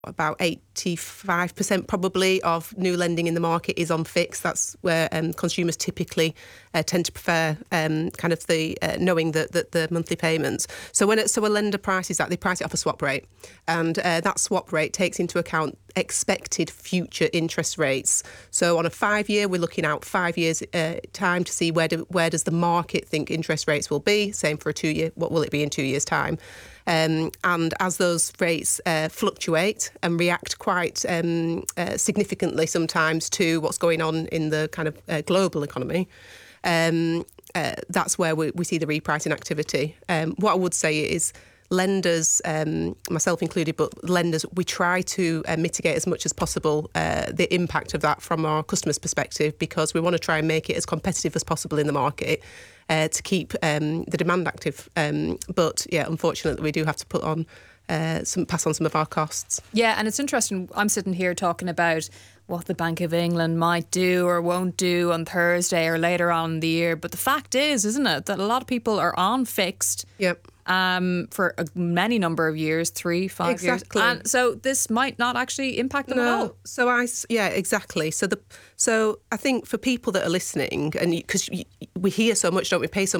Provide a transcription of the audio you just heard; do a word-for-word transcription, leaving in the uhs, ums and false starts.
about eighty-five percent probably of new lending in the market is on fixed. That's where um, consumers typically uh, tend to prefer um, kind of the uh, knowing the, the, the monthly payments. So when it, so a lender prices that, they price it off a swap rate, and uh, that swap rate takes into account expected future interest rates. So on a five-year, we're looking out five years uh, time to see where do, where does the market think interest rates will be. Same for a two-year. What will it be in two years' time? Um, and as those rates uh, fluctuate and react quite um, uh, significantly sometimes to what's going on in the kind of uh, global economy, um, uh, that's where we, we see the repricing activity. Um, what I would say is lenders, um, myself included, but lenders, we try to uh, mitigate as much as possible uh, the impact of that from our customers' perspective, because we want to try and make it as competitive as possible in the market uh, to keep um, the demand active. Um, but yeah, unfortunately, we do have to put on uh, some pass on some of our costs. Yeah, and it's interesting. I'm sitting here talking about what the Bank of England might do or won't do on Thursday or later on in the year. But the fact is, isn't it, that a lot of people are on fixed. Yep. Um, for a many number of years, three, five exactly. years, and so this might not actually impact them no, at all. So I, yeah, exactly. So the, so I think for people that are listening, and because we hear so much, don't we? Pay so much